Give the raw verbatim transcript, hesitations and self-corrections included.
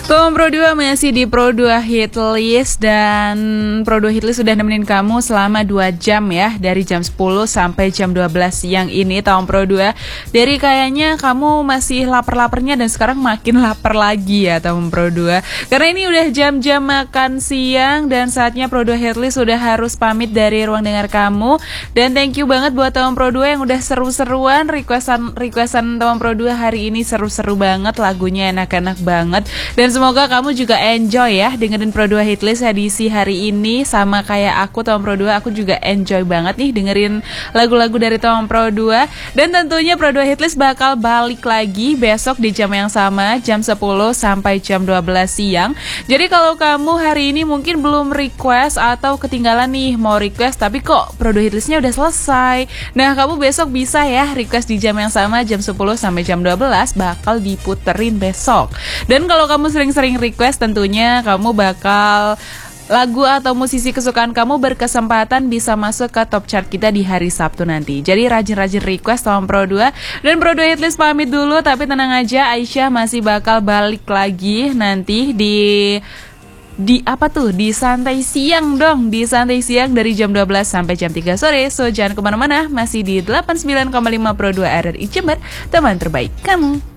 Tom Pro dua masih di Pro dua Hitlist, dan Pro dua Hitlist sudah nemenin kamu selama dua jam ya, dari jam sepuluh sampai jam dua belas siang ini. Tom Pro dua, dari kayaknya kamu masih lapar-laparnya dan sekarang makin lapar lagi ya Tom Pro dua, karena ini udah jam-jam makan siang dan saatnya Pro dua Hitlist sudah harus pamit dari ruang dengar kamu. Dan thank you banget buat Tom Pro dua yang udah seru-seruan, requestan requestan Tom Pro dua hari ini seru-seru banget, lagunya enak-enak banget. Dan semoga kamu juga enjoy ya dengerin Pro dua Hitlist edisi hari ini. Sama kayak aku, Tom Pro dua, aku juga enjoy banget nih dengerin lagu-lagu dari Tom Pro dua. Dan tentunya Pro dua Hitlist bakal balik lagi besok di jam yang sama, jam sepuluh sampai jam dua belas siang. Jadi kalau kamu hari ini mungkin belum request atau ketinggalan nih mau request tapi kok Pro dua Hitlistnya udah selesai, nah kamu besok bisa ya request di jam yang sama, jam sepuluh sampai jam dua belas bakal diputerin besok. Dan kalau kamu sering-sering request, tentunya kamu bakal lagu atau musisi kesukaan kamu berkesempatan bisa masuk ke top chart kita di hari Sabtu nanti. Jadi rajin-rajin request Tom Pro dua. Dan Pro dua Hitlist pamit dulu, tapi tenang aja, Aisyah masih bakal balik lagi nanti di Di apa tuh? Di santai siang dong. Di santai siang dari jam dua belas sampai jam tiga sore. So jangan kemana-mana, masih di delapan puluh sembilan koma lima Pro dua R R I Jember, teman terbaik kamu.